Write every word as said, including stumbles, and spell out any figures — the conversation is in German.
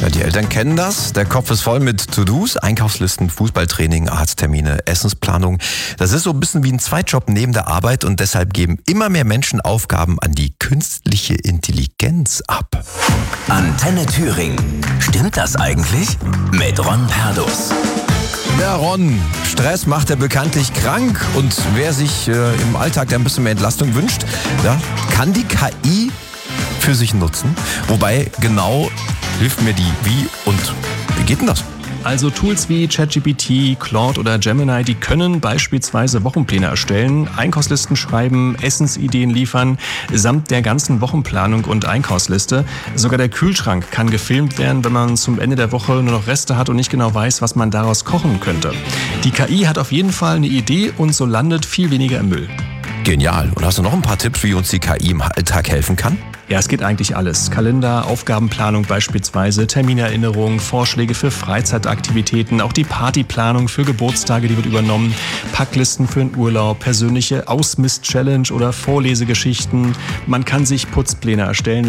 Ja, die Eltern kennen das. Der Kopf ist voll mit To-Dos, Einkaufslisten, Fußballtraining, Arzttermine, Essensplanung. Das ist so ein bisschen wie ein Zweitjob neben der Arbeit und deshalb geben immer mehr Menschen Aufgaben an die künstliche Intelligenz ab. Antenne Thüringen. Stimmt das eigentlich? Mit Ron Perdus. Ja, Ron, Stress macht er bekanntlich krank und wer sich äh, im Alltag ein bisschen mehr Entlastung wünscht, ja, kann die K I für sich nutzen. Wobei genau hilft mir die wie und wie geht denn das? Also Tools wie ChatGPT, Claude oder Gemini, die können beispielsweise Wochenpläne erstellen, Einkaufslisten schreiben, Essensideen liefern, samt der ganzen Wochenplanung und Einkaufsliste. Sogar der Kühlschrank kann gefilmt werden, wenn man zum Ende der Woche nur noch Reste hat und nicht genau weiß, was man daraus kochen könnte. Die K I hat auf jeden Fall eine Idee und so landet viel weniger im Müll. Genial. Und hast du noch ein paar Tipps, wie uns die K I im Alltag helfen kann? Ja, es geht eigentlich alles. Kalender, Aufgabenplanung beispielsweise, Terminerinnerungen, Vorschläge für Freizeitaktivitäten, auch die Partyplanung für Geburtstage, die wird übernommen, Packlisten für den Urlaub, persönliche Ausmist-Challenge oder Vorlesegeschichten. Man kann sich Putzpläne erstellen